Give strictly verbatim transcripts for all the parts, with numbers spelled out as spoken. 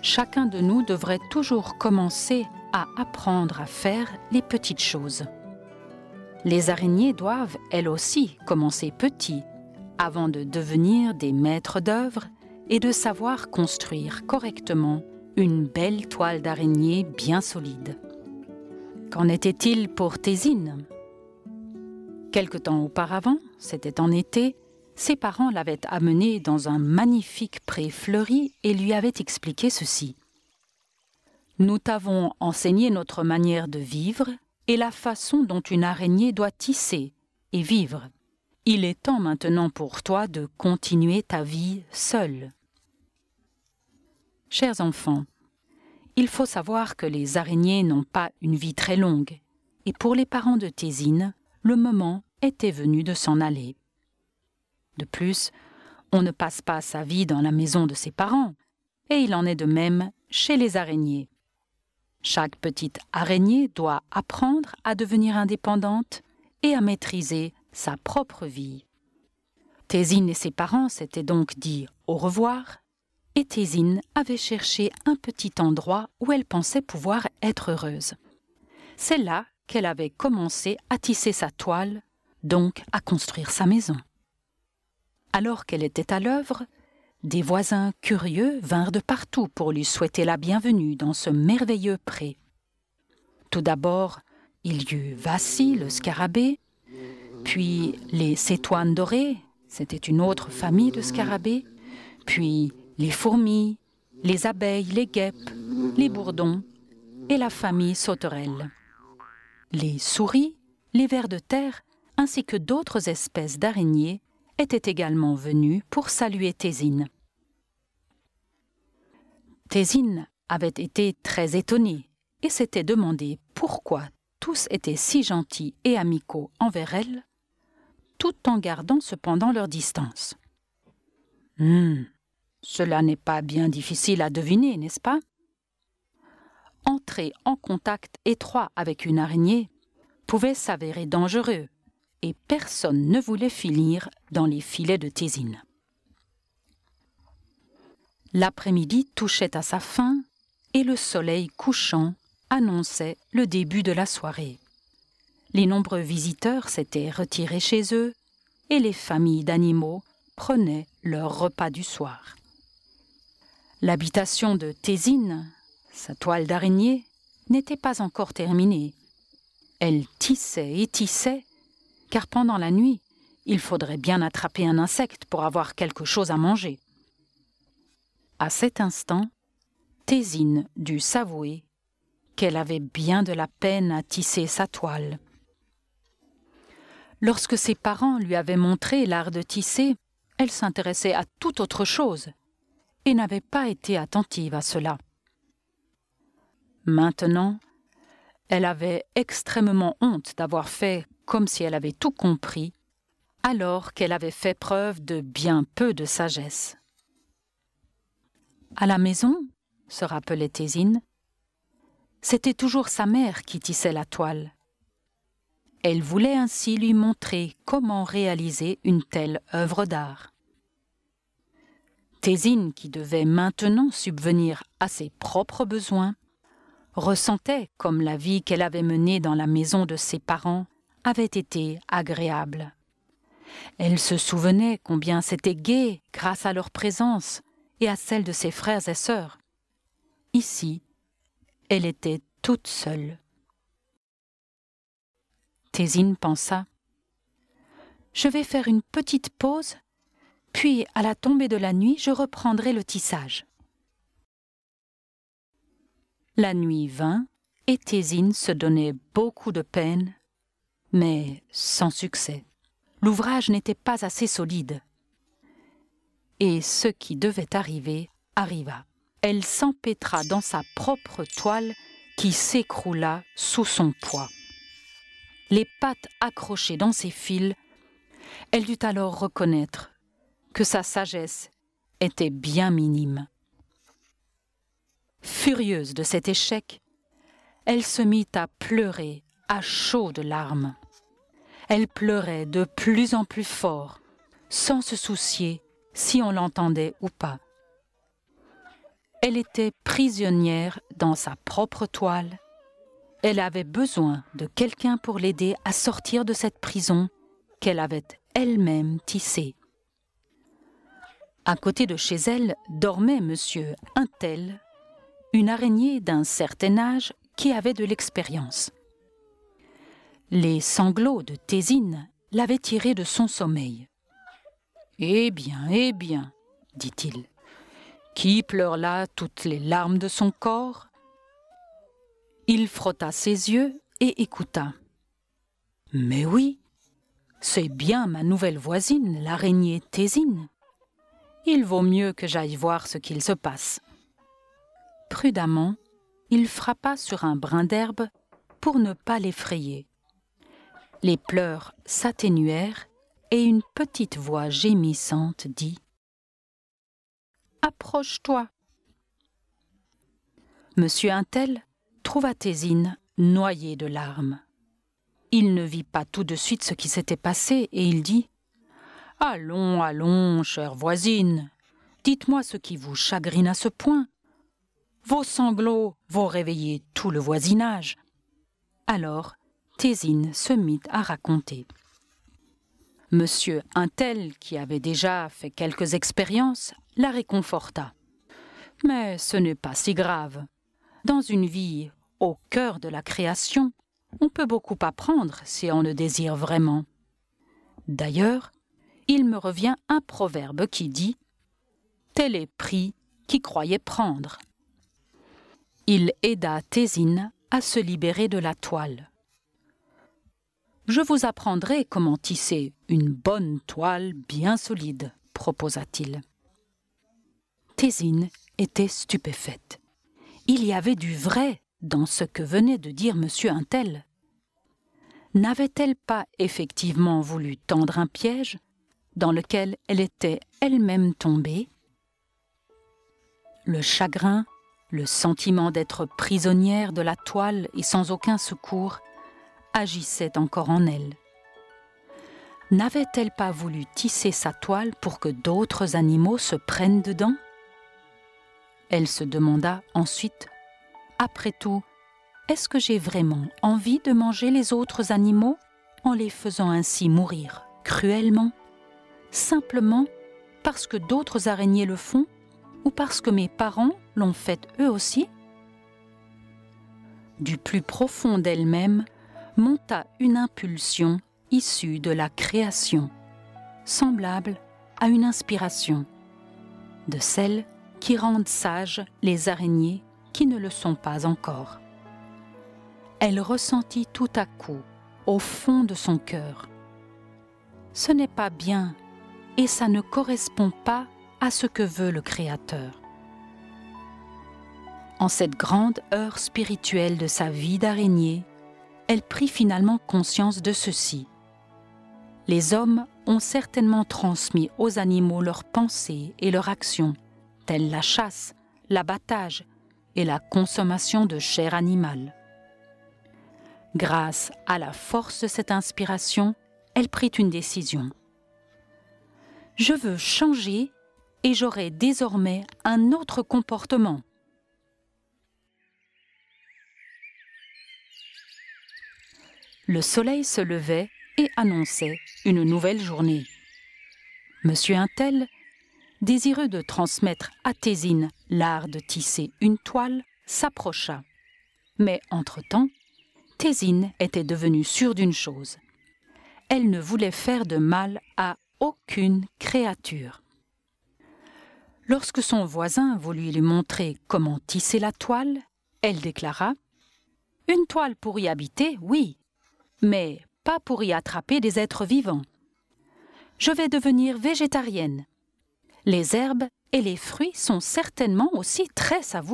chacun de nous devrait toujours commencer à apprendre à faire les petites choses. Les araignées doivent, elles aussi, commencer petit, avant de devenir des maîtres d'œuvre et de savoir construire correctement une belle toile d'araignée bien solide. Qu'en était-il pour Thésine? Quelque temps auparavant, c'était en été, ses parents l'avaient amenée dans un magnifique pré fleuri et lui avaient expliqué ceci. « Nous t'avons enseigné notre manière de vivre et la façon dont une araignée doit tisser et vivre. Il est temps maintenant pour toi de continuer ta vie seule. » Chers enfants, il faut savoir que les araignées n'ont pas une vie très longue, et pour les parents de Thésine, le moment était venu de s'en aller. De plus, on ne passe pas sa vie dans la maison de ses parents, et il en est de même chez les araignées. Chaque petite araignée doit apprendre à devenir indépendante et à maîtriser sa propre vie. Thésine et ses parents s'étaient donc dit au revoir, et Thésine avait cherché un petit endroit où elle pensait pouvoir être heureuse. C'est là qu'elle avait commencé à tisser sa toile, donc à construire sa maison. Alors qu'elle était à l'œuvre, des voisins curieux vinrent de partout pour lui souhaiter la bienvenue dans ce merveilleux pré. Tout d'abord, il y eut Vassie, le scarabée, puis les cétoines dorées, c'était une autre famille de scarabées, puis les fourmis, les abeilles, les guêpes, les bourdons et la famille sauterelle. Les souris, les vers de terre, ainsi que d'autres espèces d'araignées étaient également venus pour saluer Thésine. Thésine avait été très étonnée et s'était demandé pourquoi tous étaient si gentils et amicaux envers elle, tout en gardant cependant leur distance. Hum, cela n'est pas bien difficile à deviner, n'est-ce pas? Entrer en contact étroit avec une araignée pouvait s'avérer dangereux, et personne ne voulait finir dans les filets de Thésine. L'après-midi touchait à sa fin et le soleil couchant annonçait le début de la soirée. Les nombreux visiteurs s'étaient retirés chez eux et les familles d'animaux prenaient leur repas du soir. L'habitation de Thésine, sa toile d'araignée, n'était pas encore terminée. Elle tissait et tissait, car pendant la nuit, il faudrait bien attraper un insecte pour avoir quelque chose à manger. À cet instant, Thésine dut s'avouer qu'elle avait bien de la peine à tisser sa toile. Lorsque ses parents lui avaient montré l'art de tisser, elle s'intéressait à toute autre chose et n'avait pas été attentive à cela. Maintenant, elle avait extrêmement honte d'avoir fait comme si elle avait tout compris, alors qu'elle avait fait preuve de bien peu de sagesse. À la maison, se rappelait Thésine, c'était toujours sa mère qui tissait la toile. Elle voulait ainsi lui montrer comment réaliser une telle œuvre d'art. Thésine, qui devait maintenant subvenir à ses propres besoins, ressentait comme la vie qu'elle avait menée dans la maison de ses parents avait été agréable. Elle se souvenait combien c'était gai grâce à leur présence et à celle de ses frères et sœurs. Ici, elle était toute seule. Thésine pensa « Je vais faire une petite pause, puis à la tombée de la nuit, je reprendrai le tissage. » La nuit vint et Thésine se donnait beaucoup de peine, mais sans succès. L'ouvrage n'était pas assez solide. Et ce qui devait arriver, arriva. Elle s'empêtra dans sa propre toile qui s'écroula sous son poids. Les pattes accrochées dans ses fils, elle dut alors reconnaître que sa sagesse était bien minime. Furieuse de cet échec, elle se mit à pleurer à chaudes larmes. Elle pleurait de plus en plus fort, sans se soucier si on l'entendait ou pas. Elle était prisonnière dans sa propre toile. Elle avait besoin de quelqu'un pour l'aider à sortir de cette prison qu'elle avait elle-même tissée. À côté de chez elle dormait monsieur Untel, une araignée d'un certain âge qui avait de l'expérience. Les sanglots de Thésine l'avaient tiré de son sommeil. « Eh bien, eh bien, dit-il, qui pleure là toutes les larmes de son corps ?» Il frotta ses yeux et écouta. « Mais oui, c'est bien ma nouvelle voisine, l'araignée Thésine. Il vaut mieux que j'aille voir ce qu'il se passe. » Prudemment, il frappa sur un brin d'herbe pour ne pas l'effrayer. Les pleurs s'atténuèrent et une petite voix gémissante dit « Approche-toi !» Monsieur Untel trouva Thésine noyée de larmes. Il ne vit pas tout de suite ce qui s'était passé et il dit « Allons, allons, chère voisine, dites-moi ce qui vous chagrine à ce point. Vos sanglots vont réveiller tout le voisinage. » Alors, Thésine se mit à raconter. Monsieur Untel, qui avait déjà fait quelques expériences, la réconforta. « Mais ce n'est pas si grave. Dans une vie au cœur de la création, on peut beaucoup apprendre si on le désire vraiment. D'ailleurs, il me revient un proverbe qui dit « Tel est pris qui croyait prendre ». Il aida Thésine à se libérer de la toile. « Je vous apprendrai comment tisser une bonne toile bien solide, » proposa-t-il. Thésine était stupéfaite. Il y avait du vrai dans ce que venait de dire monsieur Untel. N'avait-elle pas effectivement voulu tendre un piège dans lequel elle était elle-même tombée? Le chagrin, le sentiment d'être prisonnière de la toile et sans aucun secours agissaient encore en elle. N'avait-elle pas voulu tisser sa toile pour que d'autres animaux se prennent dedans? Elle se demanda ensuite, après tout, est-ce que j'ai vraiment envie de manger les autres animaux en les faisant ainsi mourir cruellement, simplement parce que d'autres araignées le font ou parce que mes parents l'ont fait eux aussi? Du plus profond d'elle-même monta une impulsion issue de la création, semblable à une inspiration, de celles qui rendent sages les araignées qui ne le sont pas encore. Elle ressentit tout à coup, au fond de son cœur, « Ce n'est pas bien et ça ne correspond pas à ce que veut le Créateur. » En cette grande heure spirituelle de sa vie d'araignée, elle prit finalement conscience de ceci. Les hommes ont certainement transmis aux animaux leurs pensées et leurs actions, telles la chasse, l'abattage et la consommation de chair animale. Grâce à la force de cette inspiration, elle prit une décision. « Je veux changer et j'aurai désormais un autre comportement. » Le soleil se levait et annonçait une nouvelle journée. Monsieur Untel, désireux de transmettre à Thésine l'art de tisser une toile, s'approcha. Mais entre-temps, Thésine était devenue sûre d'une chose. Elle ne voulait faire de mal à aucune créature. Lorsque son voisin voulut lui montrer comment tisser la toile, elle déclara « Une toile pour y habiter, oui, mais pas pour y attraper des êtres vivants. Je vais devenir végétarienne. Les herbes et les fruits sont certainement aussi très savoureux. »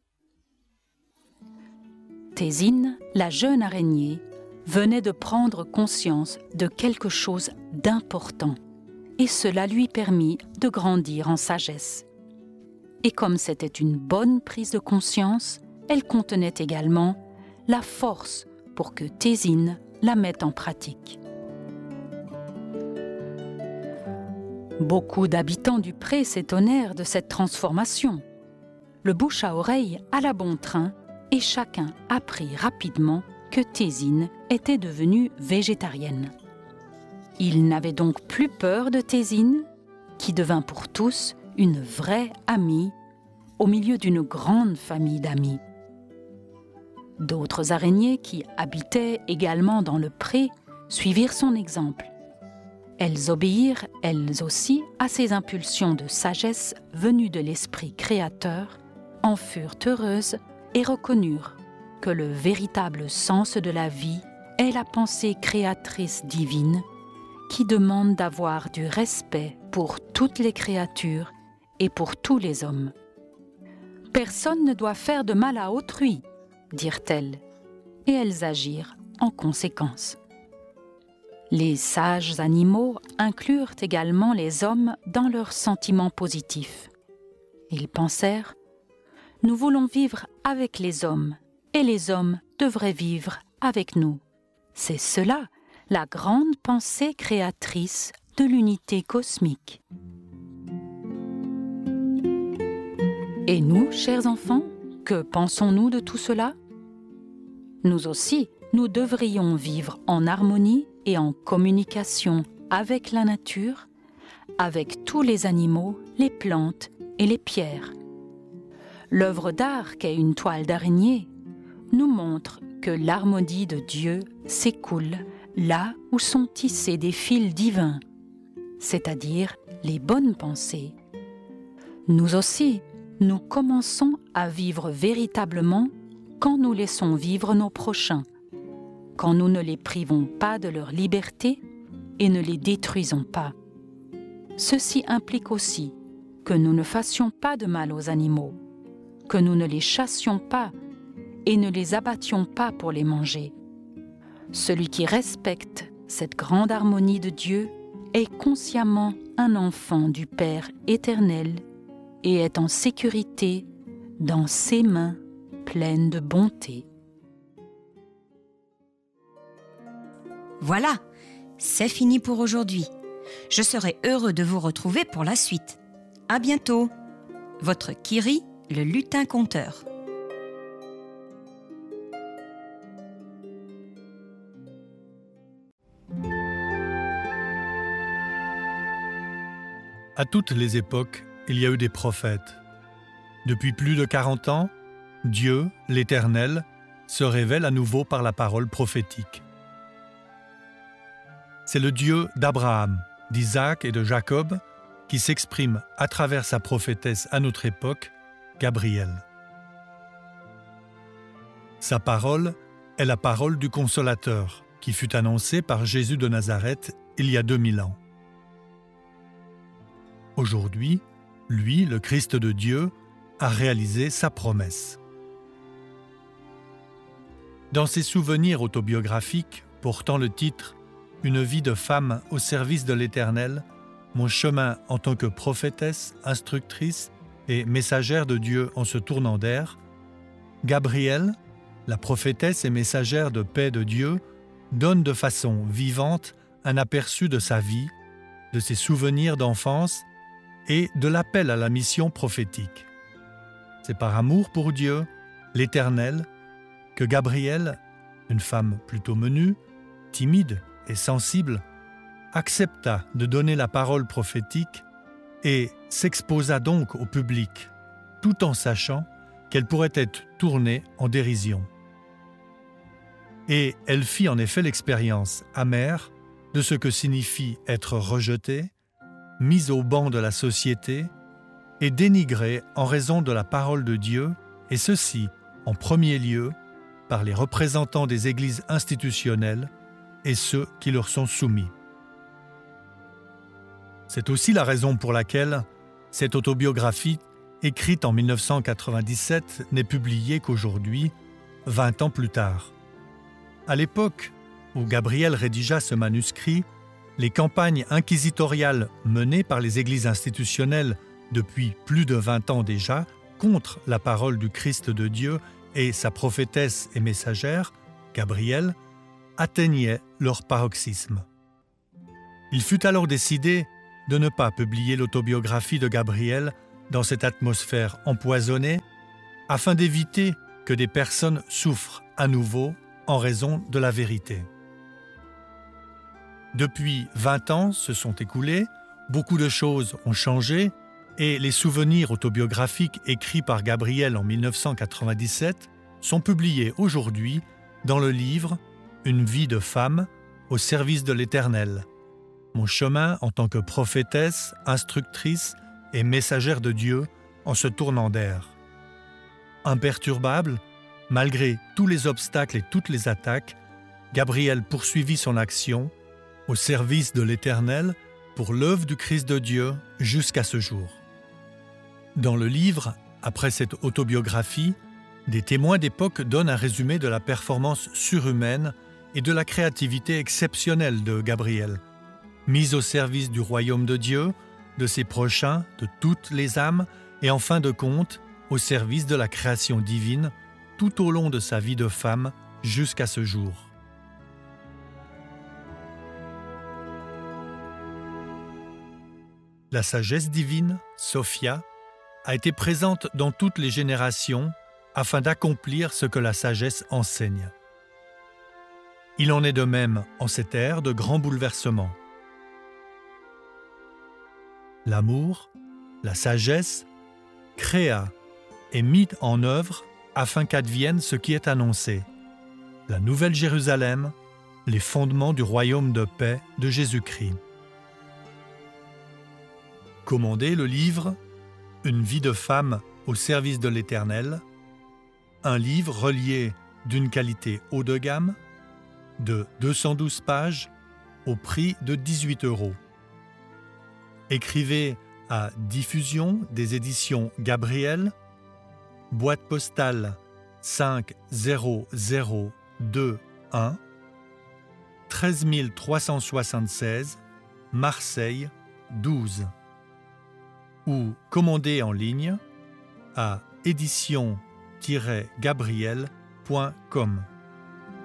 Thésine, la jeune araignée, venait de prendre conscience de quelque chose d'important et cela lui permit de grandir en sagesse. Et comme c'était une bonne prise de conscience, elle contenait également la force pour que Thésine la mette en pratique. Beaucoup d'habitants du pré s'étonnèrent de cette transformation. le bouche à oreille alla bon train et chacun apprit rapidement que Thésine était devenue végétarienne. Il n'avait donc plus peur de Thésine, qui devint pour tous une vraie amie au milieu d'une grande famille d'amis. D'autres araignées qui habitaient également dans le pré suivirent son exemple. Elles obéirent, elles aussi, à ces impulsions de sagesse venues de l'esprit créateur, en furent heureuses et reconnurent que le véritable sens de la vie est la pensée créatrice divine qui demande d'avoir du respect pour toutes les créatures et pour tous les hommes. « Personne ne doit faire de mal à autrui », dirent-elles, et elles agirent en conséquence. Les sages animaux inclurent également les hommes dans leurs sentiments positifs. Ils pensèrent « Nous voulons vivre avec les hommes, et les hommes devraient vivre avec nous. » C'est cela, la grande pensée créatrice de l'unité cosmique. Et nous, chers enfants, que pensons-nous de tout cela? Nous aussi, nous devrions vivre en harmonie et en communication avec la nature, avec tous les animaux, les plantes et les pierres. L'œuvre d'art qu'est une toile d'araignée nous montre que l'harmonie de Dieu s'écoule là où sont tissés des fils divins, c'est-à-dire les bonnes pensées. Nous aussi, nous commençons à vivre véritablement quand nous laissons vivre nos prochains, quand nous ne les privons pas de leur liberté et ne les détruisons pas. Ceci implique aussi que nous ne fassions pas de mal aux animaux, que nous ne les chassions pas et ne les abattions pas pour les manger. Celui qui respecte cette grande harmonie de Dieu est consciemment un enfant du Père éternel et est en sécurité dans ses mains pleines de bonté. Voilà, c'est fini pour aujourd'hui. Je serai heureux de vous retrouver pour la suite. À bientôt. Votre Kiri, le lutin conteur. À toutes les époques, il y a eu des prophètes. Depuis plus de quarante ans, Dieu, l'Éternel, se révèle à nouveau par la parole prophétique. C'est le Dieu d'Abraham, d'Isaac et de Jacob qui s'exprime à travers sa prophétesse à notre époque, Gabrielle. Sa parole est la parole du Consolateur qui fut annoncée par Jésus de Nazareth il y a deux mille ans. Aujourd'hui, lui, le Christ de Dieu, a réalisé sa promesse. Dans ses souvenirs autobiographiques portant le titre « Une vie de femme au service de l'Éternel, mon chemin en tant que prophétesse, instructrice et messagère de Dieu en se tournant d'air », Gabrielle, la prophétesse et messagère de paix de Dieu, donne de façon vivante un aperçu de sa vie, de ses souvenirs d'enfance et de l'appel à la mission prophétique. C'est par amour pour Dieu, l'Éternel, que Gabrielle, une femme plutôt menue, timide et sensible, accepta de donner la parole prophétique et s'exposa donc au public, tout en sachant qu'elle pourrait être tournée en dérision. Et elle fit en effet l'expérience amère de ce que signifie être rejetée, mise au banc de la société et dénigrée en raison de la parole de Dieu, et ceci, en premier lieu, par les représentants des églises institutionnelles et ceux qui leur sont soumis. C'est aussi la raison pour laquelle cette autobiographie, écrite en mille neuf cent quatre-vingt-dix-sept, n'est publiée qu'aujourd'hui, vingt ans plus tard. À l'époque où Gabrielle rédigea ce manuscrit, les campagnes inquisitoriales menées par les églises institutionnelles depuis plus de vingt ans déjà contre la parole du Christ de Dieu et sa prophétesse et messagère, Gabrielle, atteignaient leur paroxysme. Il fut alors décidé de ne pas publier l'autobiographie de Gabrielle dans cette atmosphère empoisonnée afin d'éviter que des personnes souffrent à nouveau en raison de la vérité. Depuis vingt ans se sont écoulés, beaucoup de choses ont changé et les souvenirs autobiographiques écrits par Gabriel en mille neuf cent quatre-vingt-dix-sept sont publiés aujourd'hui dans le livre « Une vie de femme au service de l'Éternel. Mon chemin en tant que prophétesse, instructrice et messagère de Dieu en se tournant d'air. » Imperturbable, malgré tous les obstacles et toutes les attaques, Gabriel poursuivit son action au service de l'Éternel pour l'œuvre du Christ de Dieu jusqu'à ce jour. Dans le livre, après cette autobiographie, des témoins d'époque donnent un résumé de la performance surhumaine et de la créativité exceptionnelle de Gabriel, mise au service du royaume de Dieu, de ses prochains, de toutes les âmes, et en fin de compte, au service de la création divine, tout au long de sa vie de femme jusqu'à ce jour. La sagesse divine, Sophia, a été présente dans toutes les générations afin d'accomplir ce que la sagesse enseigne. Il en est de même en cette ère de grands bouleversements. L'amour, la sagesse, créa et mit en œuvre afin qu'advienne ce qui est annoncé, la Nouvelle Jérusalem, les fondements du royaume de paix de Jésus-Christ. Commandez le livre « Une vie de femme au service de l'Éternel », un livre relié d'une qualité haut de gamme, de deux cent douze pages, au prix de dix-huit euros. Écrivez à Diffusion des éditions Gabriel, boîte postale cinq zéro zéro deux un, treize mille trois cent soixante-seize, Marseille douze. Ou commandez en ligne à édition tiret gabriel point com.